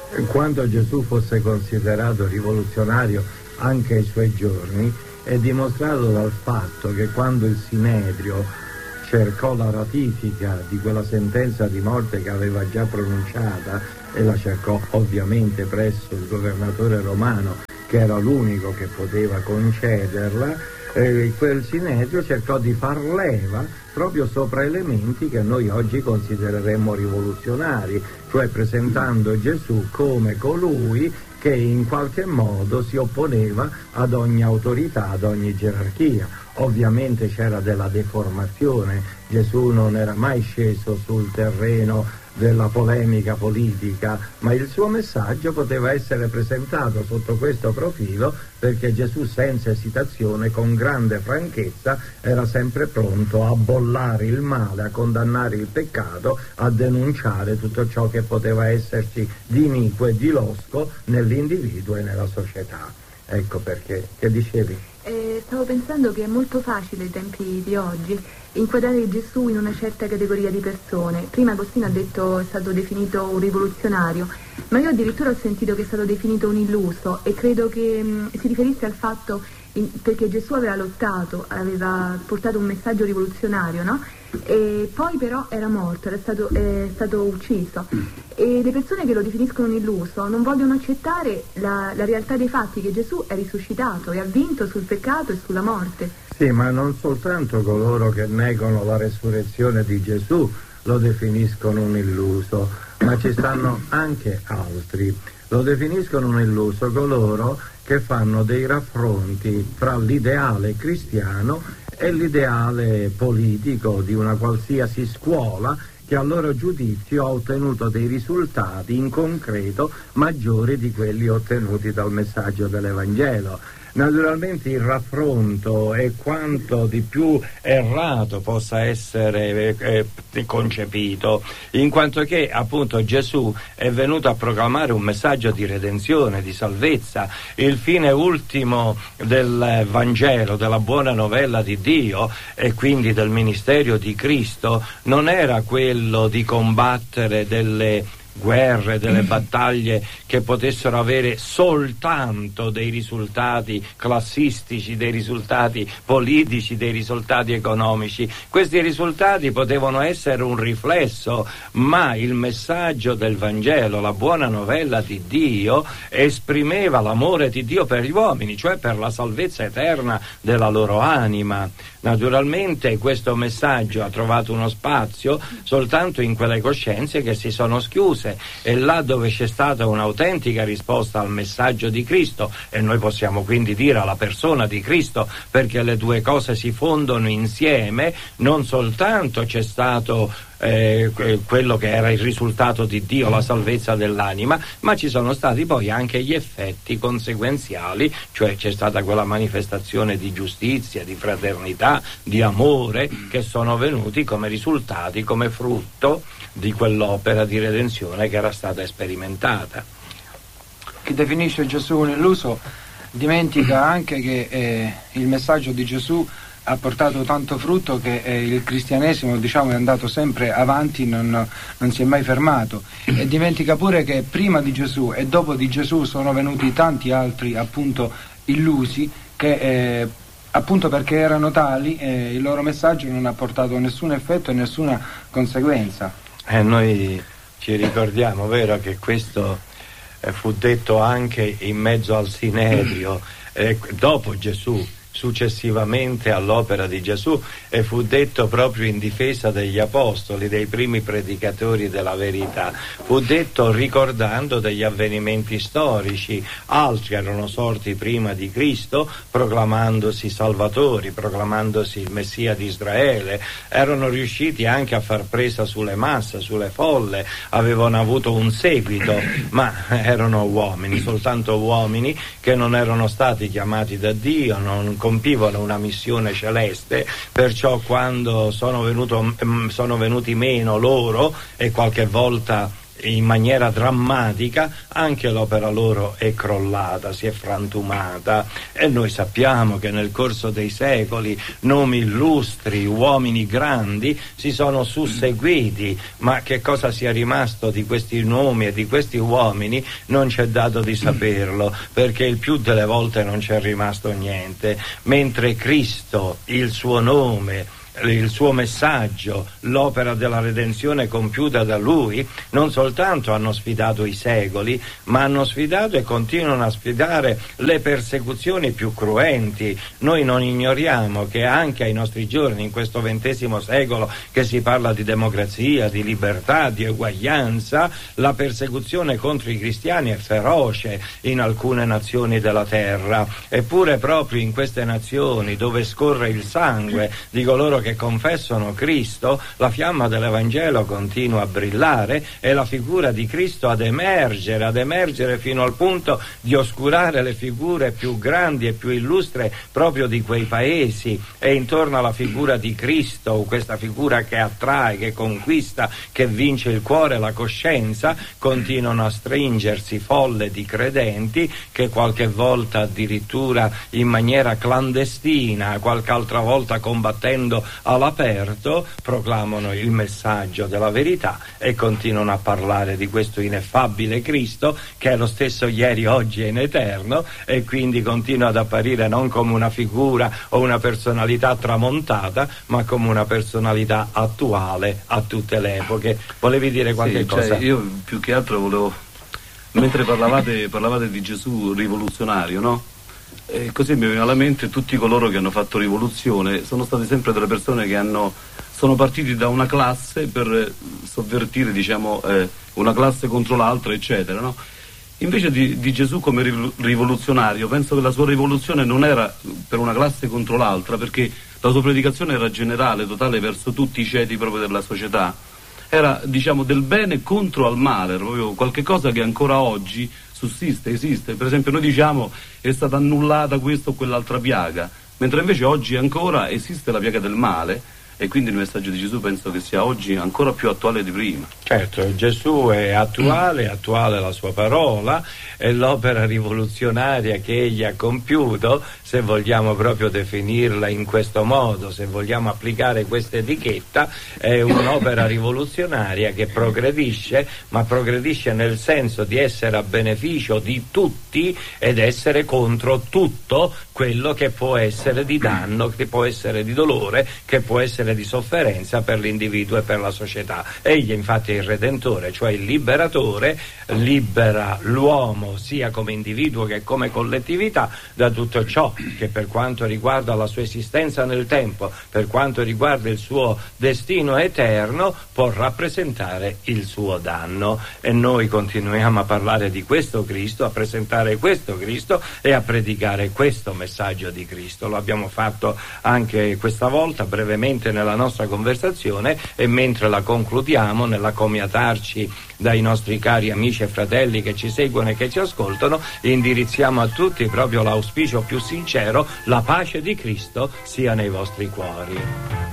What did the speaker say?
quanto Gesù fosse considerato rivoluzionario anche ai suoi giorni è dimostrato dal fatto che quando il Sinedrio cercò la ratifica di quella sentenza di morte che aveva già pronunciata, e la cercò ovviamente presso il governatore romano, che era l'unico che poteva concederla, quel Sinedrio cercò di far leva proprio sopra elementi che noi oggi considereremmo rivoluzionari, cioè presentando Gesù come colui che in qualche modo si opponeva ad ogni autorità, ad ogni gerarchia. Ovviamente c'era della deformazione, Gesù non era mai sceso sul terreno della polemica politica, ma il suo messaggio poteva essere presentato sotto questo profilo, perché Gesù senza esitazione, con grande franchezza, era sempre pronto a bollare il male, a condannare il peccato, a denunciare tutto ciò che poteva esserci di iniquo e di losco nell'individuo e nella società. Ecco perché. Che dicevi? Stavo pensando che è molto facile ai tempi di oggi inquadrare Gesù in una certa categoria di persone. Prima Agostino ha detto è stato definito un rivoluzionario, ma io addirittura ho sentito che è stato definito un illuso, e credo che si riferisse al fatto perché Gesù aveva lottato, aveva portato un messaggio rivoluzionario, no? E poi però era morto, è stato ucciso, e le persone che lo definiscono un illuso non vogliono accettare la realtà dei fatti, che Gesù è risuscitato e ha vinto sul peccato e sulla morte. Sì, ma non soltanto coloro che negano la resurrezione di Gesù lo definiscono un illuso, ma ci stanno anche altri. Lo definiscono un illuso coloro che fanno dei raffronti fra l'ideale cristiano e l'ideale politico di una qualsiasi scuola che a loro giudizio ha ottenuto dei risultati in concreto maggiori di quelli ottenuti dal messaggio dell'Evangelo. Naturalmente il raffronto è quanto di più errato possa essere concepito, in quanto che appunto Gesù è venuto a proclamare un messaggio di redenzione, di salvezza. Il fine ultimo del Vangelo, della buona novella di Dio e quindi del ministero di Cristo, non era quello di combattere delle guerre, delle battaglie che potessero avere soltanto dei risultati classistici, dei risultati politici, dei risultati economici. Questi risultati potevano essere un riflesso, ma il messaggio del Vangelo, la buona novella di Dio, esprimeva l'amore di Dio per gli uomini, cioè per la salvezza eterna della loro anima. Naturalmente questo messaggio ha trovato uno spazio soltanto in quelle coscienze che si sono schiuse, e là dove c'è stata un'autentica risposta al messaggio di Cristo, e noi possiamo quindi dire alla persona di Cristo, perché le due cose si fondono insieme, non soltanto c'è stato quello che era il risultato di Dio, la salvezza dell'anima, ma ci sono stati poi anche gli effetti conseguenziali, cioè c'è stata quella manifestazione di giustizia, di fraternità, di amore, che sono venuti come risultati, come frutto di quell'opera di redenzione che era stata sperimentata. Chi definisce Gesù un illuso dimentica anche che il messaggio di Gesù ha portato tanto frutto, che il cristianesimo, diciamo, è andato sempre avanti, non si è mai fermato, e dimentica pure che prima di Gesù e dopo di Gesù sono venuti tanti altri appunto illusi che appunto perché erano tali il loro messaggio non ha portato nessun effetto e nessuna conseguenza. Noi ci ricordiamo, vero, che questo fu detto anche in mezzo al Sinedrio dopo Gesù, successivamente all'opera di Gesù, e fu detto proprio in difesa degli apostoli, dei primi predicatori della verità. Fu detto ricordando degli avvenimenti storici. Altri erano sorti prima di Cristo, proclamandosi salvatori, proclamandosi il Messia di Israele, erano riusciti anche a far presa sulle masse, sulle folle, avevano avuto un seguito, ma erano uomini, soltanto uomini che non erano stati chiamati da Dio, non compivano una missione celeste, perciò quando sono venuti meno loro, e qualche volta in maniera drammatica, anche l'opera loro è crollata, si è frantumata, e noi sappiamo che nel corso dei secoli nomi illustri, uomini grandi si sono susseguiti, ma che cosa sia rimasto di questi nomi e di questi uomini non c'è dato di saperlo, perché il più delle volte non c'è rimasto niente, mentre Cristo, il suo nome, il suo messaggio, l'opera della redenzione compiuta da lui, non soltanto hanno sfidato i secoli, ma hanno sfidato e continuano a sfidare le persecuzioni più cruenti. Noi non ignoriamo che anche ai nostri giorni, in questo XX secolo, che si parla di democrazia, di libertà, di eguaglianza, la persecuzione contro i cristiani è feroce in alcune nazioni della terra. Eppure proprio in queste nazioni dove scorre il sangue di coloro che confessano Cristo, la fiamma dell'Evangelo continua a brillare e la figura di Cristo ad emergere fino al punto di oscurare le figure più grandi e più illustre proprio di quei paesi. E intorno alla figura di Cristo, questa figura che attrae, che conquista, che vince il cuore e la coscienza, continuano a stringersi folle di credenti che qualche volta addirittura in maniera clandestina, qualche altra volta combattendo all'aperto, proclamano il messaggio della verità e continuano a parlare di questo ineffabile Cristo che è lo stesso ieri, oggi e in eterno, e quindi continua ad apparire non come una figura o una personalità tramontata, ma come una personalità attuale a tutte le epoche. Volevi dire qualche cosa? Io più che altro volevo, mentre parlavate di Gesù rivoluzionario, no? E così mi viene alla mente tutti coloro che hanno fatto rivoluzione sono state sempre delle persone che sono partiti da una classe per sovvertire, diciamo, una classe contro l'altra, eccetera, no? Invece di Gesù come rivoluzionario, penso che la sua rivoluzione non era per una classe contro l'altra, perché la sua predicazione era generale, totale, verso tutti i ceti proprio della società. Era, diciamo, del bene contro al male, proprio qualche cosa che ancora oggi sussiste, esiste. Per esempio noi diciamo è stata annullata questa o quell'altra piaga, mentre invece oggi ancora esiste la piaga del male, e quindi il messaggio di Gesù penso che sia oggi ancora più attuale di prima. Certo, Gesù è attuale la sua parola, e l'opera rivoluzionaria che egli ha compiuto, se vogliamo proprio definirla in questo modo, se vogliamo applicare questa etichetta, è un'opera rivoluzionaria che progredisce, ma progredisce nel senso di essere a beneficio di tutti ed essere contro tutto quello che può essere di danno, che può essere di dolore, che può essere di sofferenza per l'individuo e per la società. Egli infatti è il Redentore, cioè il liberatore, libera l'uomo sia come individuo che come collettività da tutto ciò che per quanto riguarda la sua esistenza nel tempo, per quanto riguarda il suo destino eterno, può rappresentare il suo danno. E noi continuiamo a parlare di questo Cristo, a presentare questo Cristo e a predicare questo messaggio di Cristo. Lo abbiamo fatto anche questa volta brevemente nella nostra conversazione, e mentre la concludiamo, nell'accomiatarci dai nostri cari amici e fratelli che ci seguono e che ci ascoltano, indirizziamo a tutti proprio l'auspicio più sincero: la pace di Cristo sia nei vostri cuori.